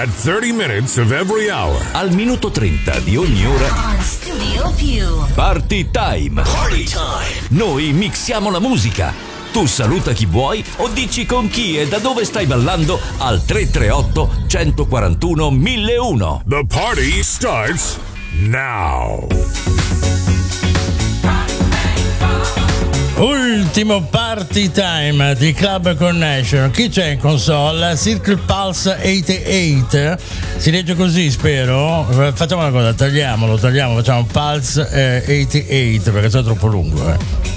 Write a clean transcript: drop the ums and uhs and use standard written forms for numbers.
at 30 minutes of every hour. Al minuto 30 di ogni ora. On Studio Più. Party Time. Party Time. Noi mixiamo la musica. Tu saluta chi vuoi o dici con chi e da dove stai ballando al 338 141 1001. The party starts now. Ultimo party time di Club Connection. Chi c'è in console? Circle Pulse 88. Si legge così, spero. Facciamo una cosa, tagliamolo, facciamo Pulse 88 perché è troppo lungo.